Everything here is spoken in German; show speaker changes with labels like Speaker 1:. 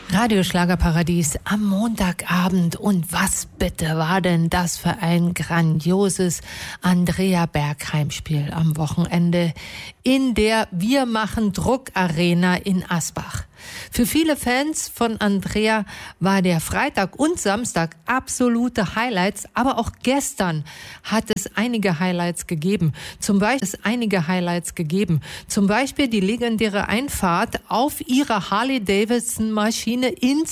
Speaker 1: Radio Schlagerparadies am Montagabend. Und was bitte war denn das für ein grandioses Andrea Bergheim-Spiel am Wochenende in der Wir machen Druck Arena in Asbach. Für viele Fans von Andrea war der Freitag und Samstag absolute Highlights, aber auch gestern hat es einige Highlights gegeben. Zum Beispiel die legendäre Einfahrt auf ihrer Harley-Davidson-Maschine ins